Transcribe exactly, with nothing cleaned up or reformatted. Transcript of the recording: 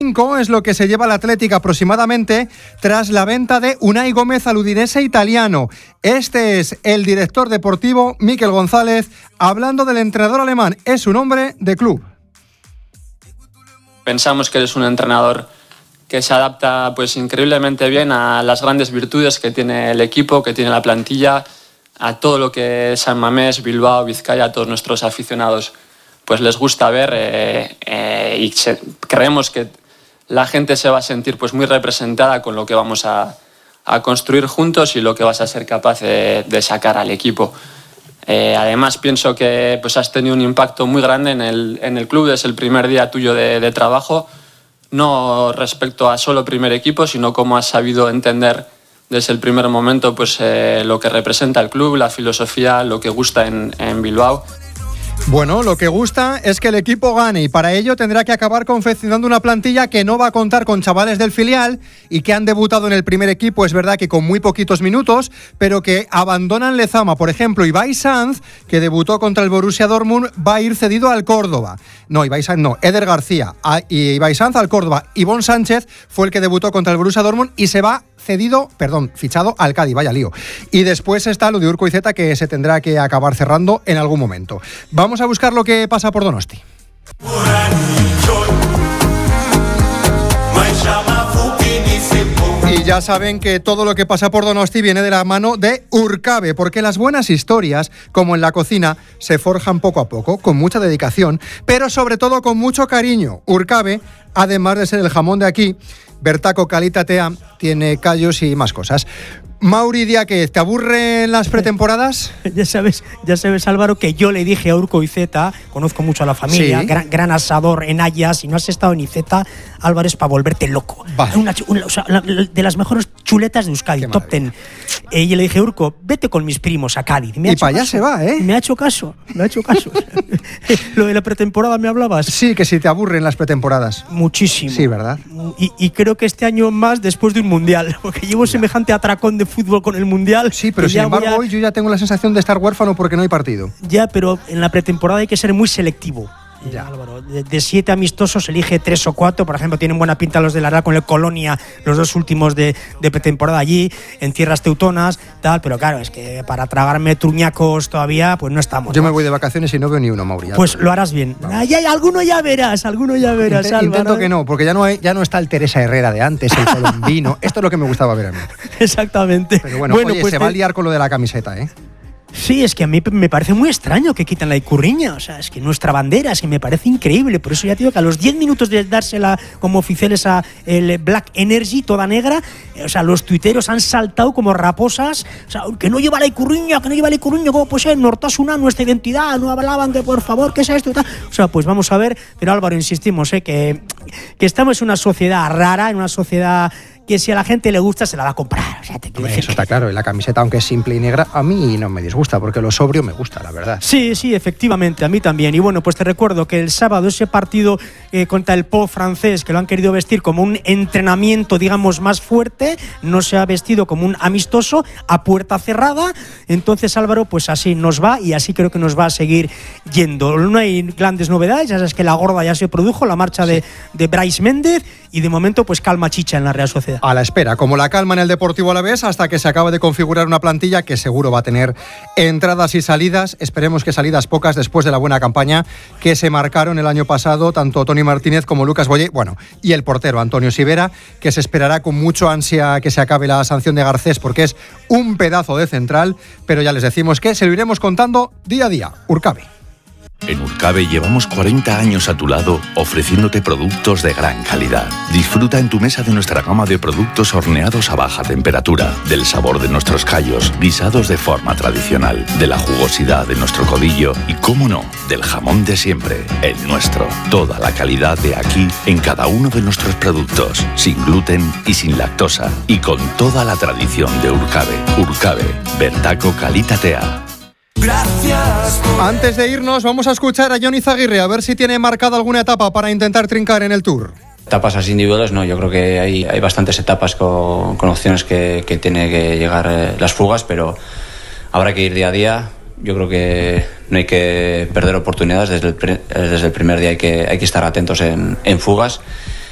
Es lo que se lleva el Atlético aproximadamente tras la venta de Unai Gómez al Udinese italiano. Este es el director deportivo Mikel González hablando del entrenador alemán. Es un hombre de club. Pensamos que es un entrenador que se adapta pues increíblemente bien a las grandes virtudes que tiene el equipo, que tiene la plantilla, a todo lo que San Mamés, Bilbao, Vizcaya, a todos nuestros aficionados pues les gusta ver eh, eh, y se, creemos que la gente se va a sentir pues muy representada con lo que vamos a, a construir juntos y lo que vas a ser capaz de, de sacar al equipo. Eh, además pienso que pues, has tenido un impacto muy grande en el, en el club desde el primer día tuyo de, de trabajo, no respecto a solo primer equipo, sino cómo has sabido entender desde el primer momento pues, eh, lo que representa el club, la filosofía, lo que gusta en, en Bilbao. Bueno, lo que gusta es que el equipo gane y para ello tendrá que acabar confeccionando una plantilla que no va a contar con chavales del filial y que han debutado en el primer equipo, es verdad que con muy poquitos minutos, pero que abandonan Lezama. Por ejemplo, Ibai Sanz, que debutó contra el Borussia Dortmund, va a ir cedido al Córdoba. No, Ibai Sanz no, Eder García y Ibai Sanz al Córdoba. Ivonne Sánchez fue el que debutó contra el Borussia Dortmund y se va cedido, perdón, fichado al Cádiz, vaya lío. Y después está lo de Urko Izeta, que se tendrá que acabar cerrando en algún momento. Vamos a buscar lo que pasa por Donosti. Y ya saben que todo lo que pasa por Donosti viene de la mano de Urcabe, porque las buenas historias, como en la cocina, se forjan poco a poco, con mucha dedicación, pero sobre todo con mucho cariño. Urcabe, además de ser el jamón de aquí, Bertaco Kalitatea, tiene callos y más cosas. Mauri Diáquez, ¿te aburren las pretemporadas? Ya sabes, ya sabes, Álvaro, que yo le dije a Urko Izeta, conozco mucho a la familia, sí. gran, gran asador en Haya, si no has estado en Izeta, Álvaro, es para volverte loco. Vale. Una, una, o sea, la, de las mejores chuletas de Euskadi, Qué top ten. Eh, y le dije, Urko, vete con mis primos a Cádiz. Y para allá se va, ¿eh? Me ha hecho caso, me ha hecho caso. Lo de la pretemporada, ¿me hablabas? Sí, que si te aburren las pretemporadas. Muchísimo. Sí, ¿verdad? Y, y creo que este año más después de un mundial, porque llevo ya. semejante atracón de fútbol con el mundial. Sí, pero sin embargo a... hoy yo ya tengo la sensación de estar huérfano porque no hay partido. Ya, pero en la pretemporada hay que ser muy selectivo. Ya. Álvaro, de, de siete amistosos elige tres o cuatro. Por ejemplo, tienen buena pinta los de la Real con el Colonia, los dos últimos de, de pretemporada allí, en tierras teutonas, tal, pero claro, es que para tragarme truñacos todavía, pues no estamos. Yo ¿no? me voy de vacaciones y no veo ni uno, Mauri. Pues lo harás bien. Ay, ay, alguno ya verás, alguno ya verás, Intento, Álvaro. Intento que no, porque ya no, hay, ya no está el Teresa Herrera de antes, el colombino. Esto es lo que me gustaba ver a mí. Exactamente. Pero bueno, bueno oye, pues se te... va a liar con lo de la camiseta, ¿eh? Sí, es que a mí me parece muy extraño que quiten la icurriña, o sea, es que nuestra bandera, es que me parece increíble, por eso ya te digo que a los diez minutos de dársela como oficiales a el Black Energy, toda negra, o sea, los tuiteros han saltado como raposas, o sea, que no lleva la icurriña, que no lleva la icurriña, ¿cómo puede ser? Nortasuna, nuestra identidad, no hablaban que por favor, ¿qué es esto? O sea, pues vamos a ver, pero Álvaro, insistimos, ¿eh? que, que estamos en una sociedad rara, en una sociedad que si a la gente le gusta se la va a comprar. O sea, te Hombre, eso está claro, y la camiseta, aunque es simple y negra, a mí no me disgusta, porque lo sobrio me gusta, la verdad. Sí, sí, efectivamente, a mí también. Y bueno, pues te recuerdo que el sábado ese partido eh, contra el Pau francés, que lo han querido vestir como un entrenamiento, digamos, más fuerte, no se ha vestido como un amistoso, a puerta cerrada. Entonces, Álvaro, pues así nos va y así creo que nos va a seguir yendo. No hay grandes novedades, ya sabes que la gorda ya se produjo, la marcha de, de Brais Méndez, y de momento pues calma chicha en la Real Sociedad. A la espera, como la calma en el Deportivo Alavés, hasta que se acabe de configurar una plantilla que seguro va a tener entradas y salidas. Esperemos que salidas pocas después de la buena campaña que se marcaron el año pasado tanto Toni Martínez como Lucas Boye, bueno, y el portero Antonio Sivera, que se esperará con mucho ansia que se acabe la sanción de Garcés porque es un pedazo de central, pero ya les decimos que se lo iremos contando día a día. Urcabe. En Urcabe llevamos cuarenta años a tu lado ofreciéndote productos de gran calidad. Disfruta en tu mesa de nuestra gama de productos horneados a baja temperatura, del sabor de nuestros callos, guisados de forma tradicional, de la jugosidad de nuestro codillo y, cómo no, del jamón de siempre, el nuestro. Toda la calidad de aquí en cada uno de nuestros productos, sin gluten y sin lactosa, y con toda la tradición de Urcabe. Urcabe, Bertaco Kalitatea. Gracias. Antes de irnos, vamos a escuchar a Jon Izaguirre, a ver si tiene marcada alguna etapa para intentar trincar en el Tour. Etapas así individuales, no, yo creo que hay, hay bastantes etapas con, con opciones que, que tiene que llegar eh, las fugas, pero habrá que ir día a día. Yo creo que no hay que perder oportunidades, desde el, desde el primer día hay que, hay que estar atentos en, en fugas